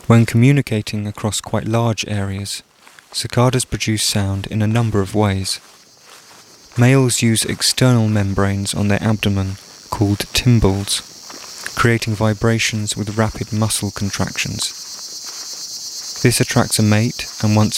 When communicating across quite large areas, cicadas produce sound in a number of ways. Males use external membranes on their abdomen called tymbals, creating vibrations with rapid muscle contractions. This attracts a mate, and once